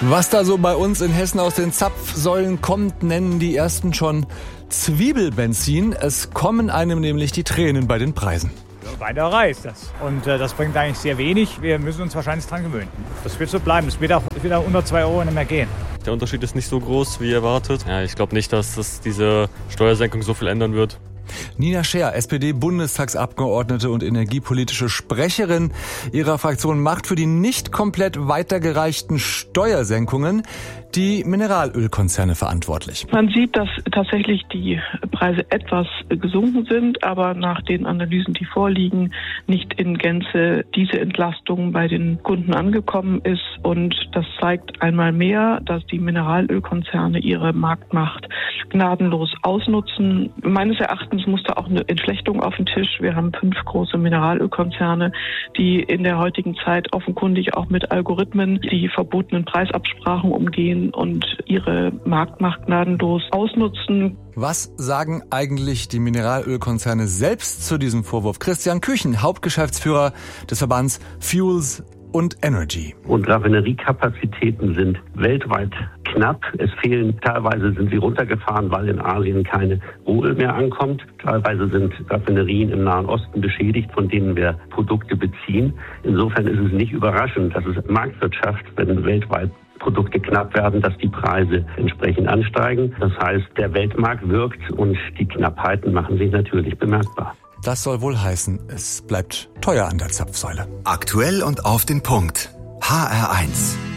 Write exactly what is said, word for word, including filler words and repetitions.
Was da so bei uns in Hessen aus den Zapfsäulen kommt, nennen die Ersten schon Zwiebelbenzin. Es kommen einem nämlich die Tränen bei den Preisen. Weiterei ist das. Und äh, das bringt eigentlich sehr wenig. Wir müssen uns wahrscheinlich dran gewöhnen. Das wird so bleiben. Das wird auch, wird auch unter zwei Euro nicht mehr gehen. Der Unterschied ist nicht so groß, wie erwartet. Ja, ich glaube nicht, dass das diese Steuersenkung so viel ändern wird. Nina Scher, S P D-Bundestagsabgeordnete und energiepolitische Sprecherin ihrer Fraktion, macht für die nicht komplett weitergereichten Steuersenkungen die Mineralölkonzerne verantwortlich. Man sieht, dass tatsächlich die Preise etwas gesunken sind, aber nach den Analysen, die vorliegen, nicht in Gänze diese Entlastung bei den Kunden angekommen ist. Und das zeigt einmal mehr, dass die Mineralölkonzerne ihre Marktmacht gnadenlos ausnutzen. Meines Erachtens muss da auch eine Entflechtung auf den Tisch. Wir haben fünf große Mineralölkonzerne, die in der heutigen Zeit offenkundig auch mit Algorithmen die verbotenen Preisabsprachen umgehen und ihre Marktmacht gnadenlos ausnutzen. Was sagen eigentlich die Mineralölkonzerne selbst zu diesem Vorwurf? Christian Küchen, Hauptgeschäftsführer des Verbands Fuels und Energy. Und Raffineriekapazitäten sind weltweit knapp. Es fehlen, teilweise sind sie runtergefahren, weil in Asien keine Rohöl mehr ankommt. Teilweise sind Raffinerien im Nahen Osten beschädigt, von denen wir Produkte beziehen. Insofern ist es nicht überraschend, dass es Marktwirtschaft, wenn weltweit Produkte knapp werden, dass die Preise entsprechend ansteigen. Das heißt, der Weltmarkt wirkt und die Knappheiten machen sich natürlich bemerkbar. Das soll wohl heißen, es bleibt teuer an der Zapfsäule. Aktuell und auf den Punkt. H R eins.